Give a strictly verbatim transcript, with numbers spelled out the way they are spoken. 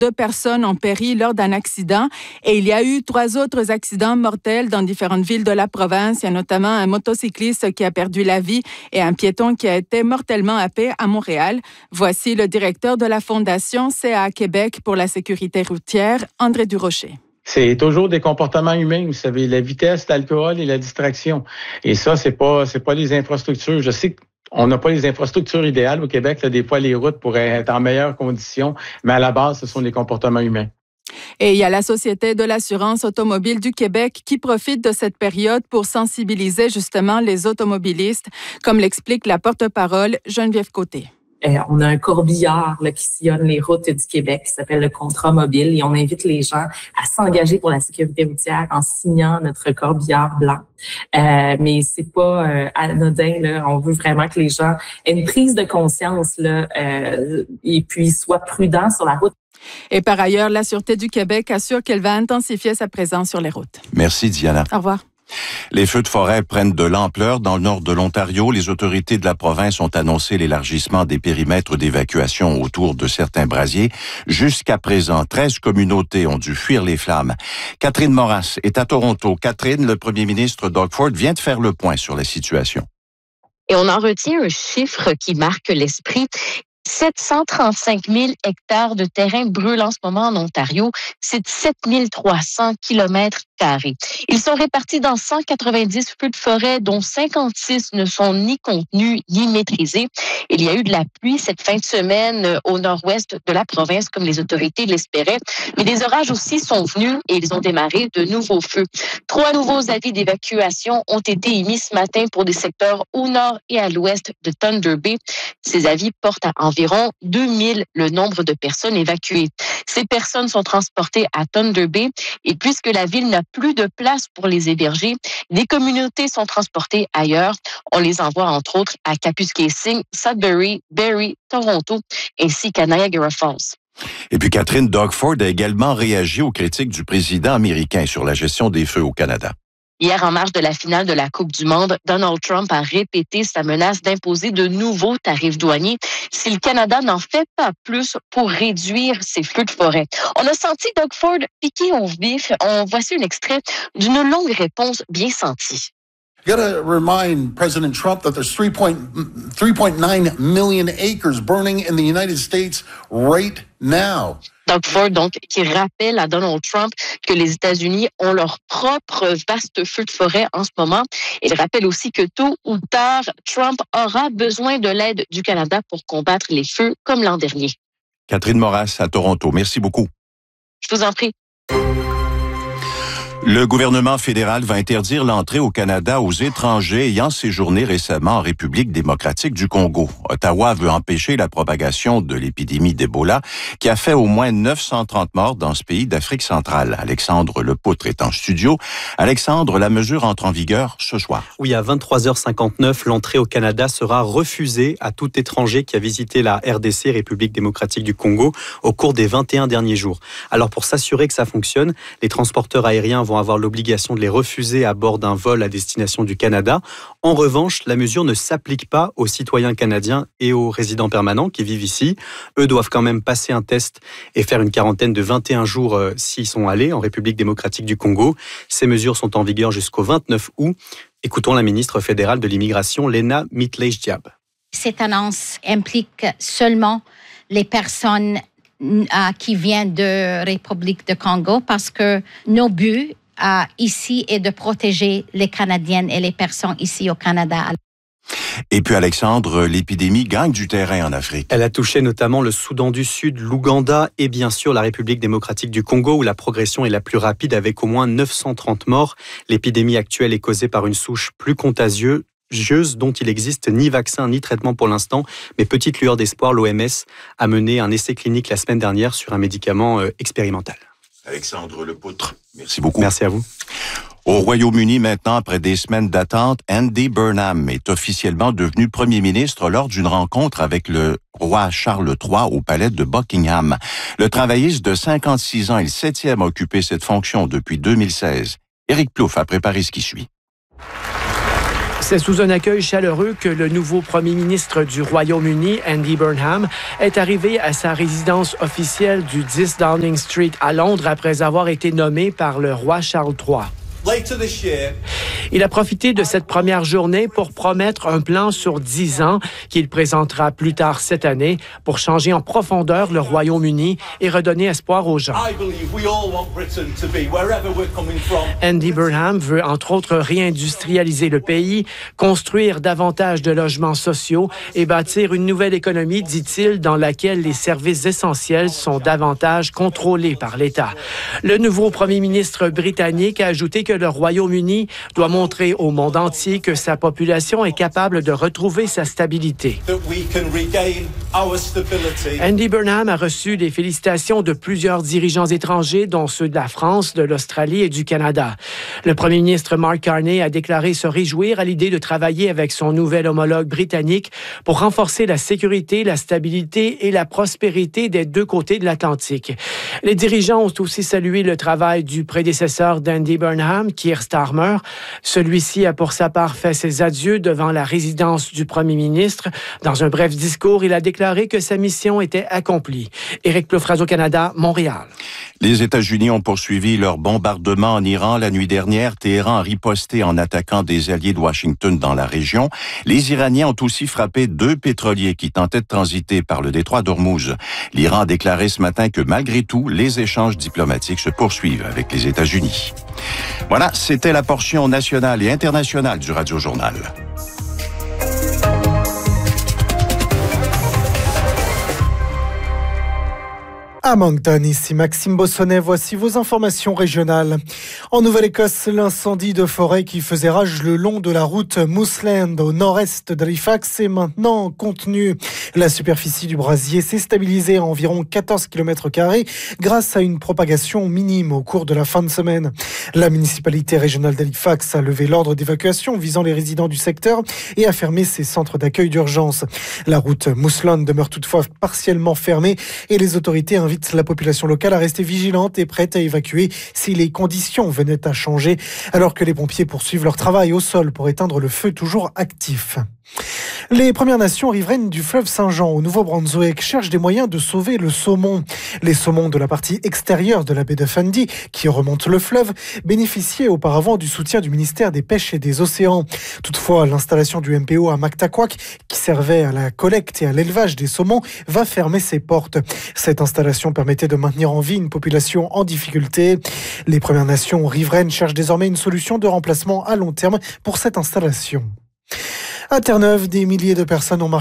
Deux personnes ont péri lors d'un accident et il y a eu trois autres accidents mortels dans différentes villes de la province. Il y a notamment un motocycliste qui a perdu la vie et un piéton qui a été mortellement happé à Montréal. Voici le directeur de la Fondation C A A Québec pour la sécurité routière, André Durocher. C'est toujours des comportements humains, vous savez, la vitesse, l'alcool et la distraction. Et ça, c'est pas, c'est pas les infrastructures. Je sais qu'on n'a pas les infrastructures idéales au Québec. Là, des fois, les routes pourraient être en meilleures conditions, mais à la base, ce sont les comportements humains. Et il y a la Société de l'assurance automobile du Québec qui profite de cette période pour sensibiliser justement les automobilistes, comme l'explique la porte-parole Geneviève Côté. Euh, on a un corbillard là, qui sillonne les routes du Québec qui s'appelle le contrat mobile et on invite les gens à s'engager pour la sécurité routière en signant notre corbillard blanc. Euh, mais c'est pas euh, anodin, là. On veut vraiment que les gens aient une prise de conscience là, euh, et puis soient prudents sur la route. Et par ailleurs, la Sûreté du Québec assure qu'elle va intensifier sa présence sur les routes. Merci Diana. Au revoir. Les feux de forêt prennent de l'ampleur dans le nord de l'Ontario. Les autorités de la province ont annoncé l'élargissement des périmètres d'évacuation autour de certains brasiers. Jusqu'à présent, treize communautés ont dû fuir les flammes. Catherine Moras est à Toronto. Catherine, le premier ministre Doug Ford vient de faire le point sur la situation. Et on en retient un chiffre qui marque l'esprit. sept cent trente-cinq mille hectares de terrain brûlent en ce moment en Ontario. C'est sept mille trois cents kilomètres carrés. Ils sont répartis dans cent quatre-vingt-dix feux de forêt, dont cinquante-six ne sont ni contenus ni maîtrisés. Il y a eu de la pluie cette fin de semaine au nord-ouest de la province, comme les autorités l'espéraient. Mais des orages aussi sont venus et ils ont démarré de nouveaux feux. Trois nouveaux avis d'évacuation ont été émis ce matin pour des secteurs au nord et à l'ouest de Thunder Bay. Ces avis portent à environ deux mille le nombre de personnes évacuées. Ces personnes sont transportées à Thunder Bay et puisque la ville n'a plus de place pour les héberger, des communautés sont transportées ailleurs. On les envoie entre autres à Kapuskasing, Sudbury, Barrie, Toronto ainsi qu'à Niagara Falls. Et puis Catherine, Doug Ford a également réagi aux critiques du président américain sur la gestion des feux au Canada. Hier, en marge de la finale de la Coupe du Monde, Donald Trump a répété sa menace d'imposer de nouveaux tarifs douaniers si le Canada n'en fait pas plus pour réduire ses feux de forêt. On a senti Doug Ford piquer au vif. On voici un extrait d'une longue réponse bien sentie. You got to remind President Trump that there's three point nine million acres burning in the United States right now. Doug Ford, donc, qui rappelle à Donald Trump que les États-Unis ont leur propre vaste feu de forêt en ce moment. Il rappelle aussi que tôt ou tard, Trump aura besoin de l'aide du Canada pour combattre les feux comme l'an dernier. Catherine Moras à Toronto. Merci beaucoup. Je vous en prie. Le gouvernement fédéral va interdire l'entrée au Canada aux étrangers ayant séjourné récemment en République démocratique du Congo. Ottawa veut empêcher la propagation de l'épidémie d'Ebola qui a fait au moins neuf cent trente morts dans ce pays d'Afrique centrale. Alexandre Lepoutre est en studio. Alexandre, la mesure entre en vigueur ce soir. Oui, à vingt-trois heures cinquante-neuf, l'entrée au Canada sera refusée à tout étranger qui a visité la R D C, République démocratique du Congo, au cours des vingt et un derniers jours. Alors pour s'assurer que ça fonctionne, les transporteurs aériens vont vont avoir l'obligation de les refuser à bord d'un vol à destination du Canada. En revanche, la mesure ne s'applique pas aux citoyens canadiens et aux résidents permanents qui vivent ici. Eux doivent quand même passer un test et faire une quarantaine de vingt et un jours euh, s'ils sont allés en République démocratique du Congo. Ces mesures sont en vigueur jusqu'au vingt-neuf août. Écoutons la ministre fédérale de l'immigration, Lena Mitlej-Diab. Cette annonce implique seulement les personnes qui viennent de République du Congo parce que nos buts Uh, ici est de protéger les Canadiennes et les personnes ici au Canada. Et puis Alexandre, l'épidémie gagne du terrain en Afrique. Elle a touché notamment le Soudan du Sud, l'Ouganda et bien sûr la République démocratique du Congo où la progression est la plus rapide avec au moins neuf cent trente morts. L'épidémie actuelle est causée par une souche plus contagieuse dont il n'existe ni vaccin ni traitement pour l'instant. Mais petite lueur d'espoir, l'O M S a mené un essai clinique la semaine dernière sur un médicament euh, expérimental. Alexandre Lepoutre, merci beaucoup. Merci à vous. Au Royaume-Uni, maintenant, après des semaines d'attente, Andy Burnham est officiellement devenu Premier ministre lors d'une rencontre avec le roi Charles trois au palais de Buckingham. Le travailliste de cinquante-six ans est le septième à occuper cette fonction depuis deux mille seize. Éric Plouffe a préparé ce qui suit. C'est sous un accueil chaleureux que le nouveau premier ministre du Royaume-Uni, Andy Burnham, est arrivé à sa résidence officielle du dix Downing Street à Londres après avoir été nommé par le roi Charles trois. Il a profité de cette première journée pour promettre un plan sur dix ans qu'il présentera plus tard cette année pour changer en profondeur le Royaume-Uni et redonner espoir aux gens. Andy Burnham veut entre autres réindustrialiser le pays, construire davantage de logements sociaux et bâtir une nouvelle économie, dit-il, dans laquelle les services essentiels sont davantage contrôlés par l'État. Le nouveau premier ministre britannique a ajouté que le Royaume-Uni doit montrer au monde entier que sa population est capable de retrouver sa stabilité. Andy Burnham a reçu les félicitations de plusieurs dirigeants étrangers, dont ceux de la France, de l'Australie et du Canada. Le premier ministre Mark Carney a déclaré se réjouir à l'idée de travailler avec son nouvel homologue britannique pour renforcer la sécurité, la stabilité et la prospérité des deux côtés de l'Atlantique. Les dirigeants ont aussi salué le travail du prédécesseur d'Andy Burnham, Keir Starmer. Celui-ci a pour sa part fait ses adieux devant la résidence du premier ministre. Dans un bref discours, il a déclaré que sa mission était accomplie. Éric Ploufraz au Canada, Montréal. Les États-Unis ont poursuivi leur bombardement en Iran la nuit dernière. Téhéran a riposté en attaquant des alliés de Washington dans la région. Les Iraniens ont aussi frappé deux pétroliers qui tentaient de transiter par le détroit d'Ormuz. L'Iran a déclaré ce matin que malgré tout, les échanges diplomatiques se poursuivent avec les États-Unis. Voilà, c'était la portion nationale et internationale du Radio Journal. À Moncton, ici Maxime Bossonnet, voici vos informations régionales. En Nouvelle-Écosse, l'incendie de forêt qui faisait rage le long de la route Mooseland au nord-est d'Halifax est maintenant contenu. La superficie du brasier s'est stabilisée à environ quatorze kilomètres carrés grâce à une propagation minime au cours de la fin de semaine. La municipalité régionale d'Halifax a levé l'ordre d'évacuation visant les résidents du secteur et a fermé ses centres d'accueil d'urgence. La route Mooseland demeure toutefois partiellement fermée et les autorités invitent la population locale à rester vigilante et prête à évacuer si les conditions venaient à changer, alors que les pompiers poursuivent leur travail au sol pour éteindre le feu toujours actif. Les Premières Nations riveraines du fleuve Saint-Jean au Nouveau-Brunswick cherchent des moyens de sauver le saumon. Les saumons de la partie extérieure de la baie de Fundy, qui remonte le fleuve, bénéficiaient auparavant du soutien du ministère des Pêches et des Océans. Toutefois, l'installation du M P O à Mactaquac, qui servait à la collecte et à l'élevage des saumons, va fermer ses portes. Cette installation permettait de maintenir en vie une population en difficulté. Les Premières Nations riveraines cherchent désormais une solution de remplacement à long terme pour cette installation. À Terre-Neuve, des milliers de personnes ont marché